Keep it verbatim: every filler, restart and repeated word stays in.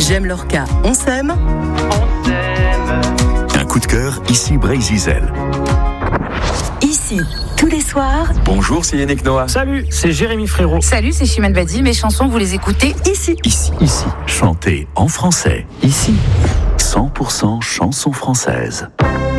J'aime Lorca, on s'aime. On s'aime. Un coup de cœur, ici Brésil. Ici, tous les soirs. Bonjour, c'est Yannick Noah. Salut, c'est Jérémy Frérot. Salut, c'est Chimène Badi. Mes chansons, vous les écoutez ici. Ici, ici. Chantez en français. Ici. cent pour cent chansons françaises.